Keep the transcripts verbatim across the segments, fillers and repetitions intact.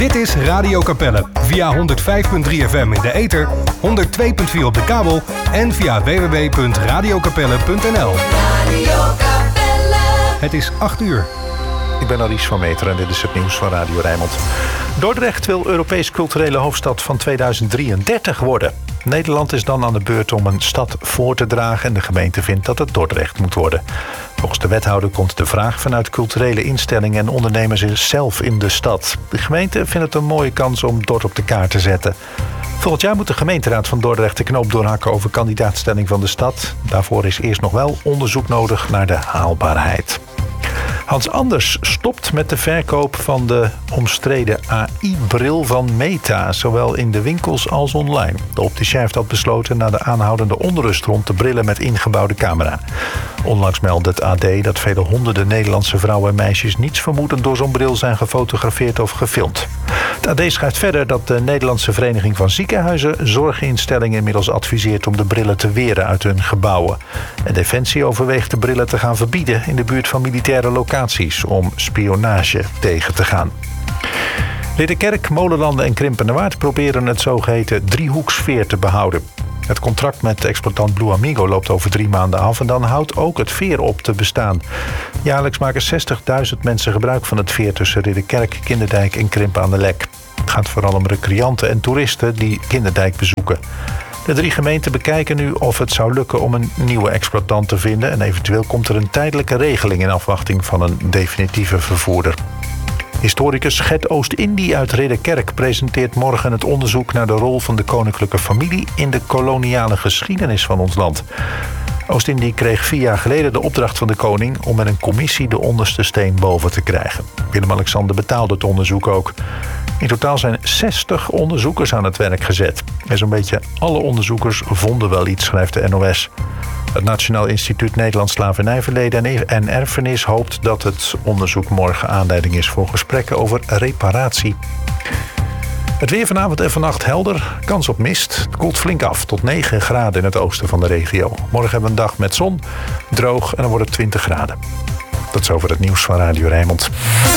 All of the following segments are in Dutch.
Dit is Radio Capelle via honderd vijf komma drie F M in de ether, honderd twee komma vier op de kabel en via w w w punt radio capelle punt n l. Radio Capelle. Het is acht uur. Ik ben Aries van Meter en dit is het nieuws van Radio Rijnmond. Dordrecht wil Europees culturele hoofdstad van tweeduizend drieëndertig worden. Nederland is dan aan de beurt om een stad voor te dragen en de gemeente vindt dat het Dordrecht moet worden. Volgens de wethouder komt de vraag vanuit culturele instellingen en ondernemers zelf in de stad. De gemeente vindt het een mooie kans om Dord op de kaart te zetten. Volgend jaar moet de gemeenteraad van Dordrecht de knoop doorhakken over kandidaatstelling van de stad. Daarvoor is eerst nog wel onderzoek nodig naar de haalbaarheid. Hans Anders stopt met de verkoop van de omstreden A I-bril van Meta, zowel in de winkels als online. De opticien heeft dat besloten na de aanhoudende onrust rond de brillen met ingebouwde camera. Onlangs meldde het A D dat vele honderden Nederlandse vrouwen en meisjes niets vermoedend door zo'n bril zijn gefotografeerd of gefilmd. Het A D schrijft verder dat de Nederlandse Vereniging van Ziekenhuizen zorginstellingen inmiddels adviseert om de brillen te weren uit hun gebouwen. En Defensie overweegt de brillen te gaan verbieden in de buurt van militaire locaties om spionage tegen te gaan. Ridderkerk, Molenlanden en Krimpenerwaard proberen het zogeheten driehoeksveer te behouden. Het contract met exploitant Blue Amigo loopt over drie maanden af en dan houdt ook het veer op te bestaan. Jaarlijks maken zestigduizend mensen gebruik van het veer tussen Ridderkerk, Kinderdijk en Krimpen aan de Lek. Het gaat vooral om recreanten en toeristen die Kinderdijk bezoeken. De drie gemeenten bekijken nu of het zou lukken om een nieuwe exploitant te vinden en eventueel komt er een tijdelijke regeling in afwachting van een definitieve vervoerder. Historicus Gert Oost-Indie uit Ridderkerk presenteert morgen het onderzoek naar de rol van de koninklijke familie in de koloniale geschiedenis van ons land. Oost-Indie kreeg vier jaar geleden de opdracht van de koning om met een commissie de onderste steen boven te krijgen. Willem-Alexander betaalde het onderzoek ook. In totaal zijn zestig onderzoekers aan het werk gezet. En zo'n beetje alle onderzoekers vonden wel iets, schrijft de N O S. Het Nationaal Instituut Nederlands Slavernijverleden en Erfenis hoopt dat het onderzoek morgen aanleiding is voor gesprekken over reparatie. Het weer vanavond en vannacht helder, kans op mist. Het koelt flink af tot negen graden in het oosten van de regio. Morgen hebben we een dag met zon, droog en dan wordt het twintig graden. Tot zover het nieuws van Radio Rijnmond.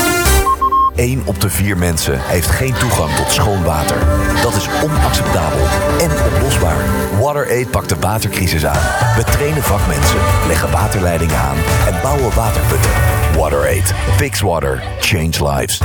Eén op de vier mensen heeft geen toegang tot schoon water. Dat is onacceptabel en oplosbaar. WaterAid pakt de watercrisis aan. We trainen vakmensen, leggen waterleidingen aan en bouwen waterputten. WaterAid. Fix water. Change lives.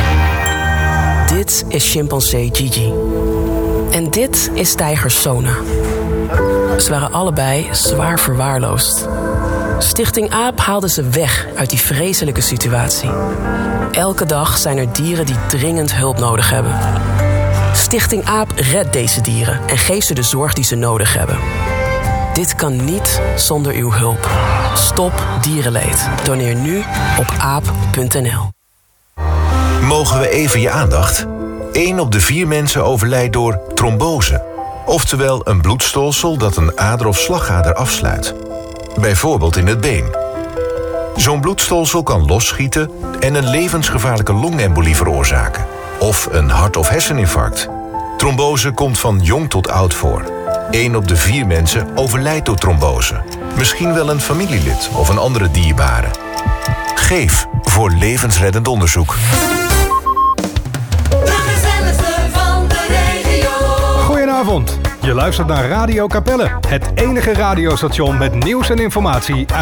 Dit is chimpansee Gigi. En dit is tijger Sona. Ze waren allebei zwaar verwaarloosd. Stichting AAP haalde ze weg uit die vreselijke situatie. Elke dag zijn er dieren die dringend hulp nodig hebben. Stichting AAP redt deze dieren en geeft ze de zorg die ze nodig hebben. Dit kan niet zonder uw hulp. Stop dierenleed. Doneer nu op aap punt n l. Mogen we even je aandacht? Eén op de vier mensen overlijdt door trombose. Oftewel een bloedstolsel dat een ader of slagader afsluit. Bijvoorbeeld in het been. Zo'n bloedstolsel kan losschieten en een levensgevaarlijke longembolie veroorzaken. Of een hart- of herseninfarct. Trombose komt van jong tot oud voor. Eén op de vier mensen overlijdt door trombose. Misschien wel een familielid of een andere dierbare. Geef voor levensreddend onderzoek. Goedenavond. Je luistert naar Radio Capelle, het enige radiostation met nieuws en informatie uit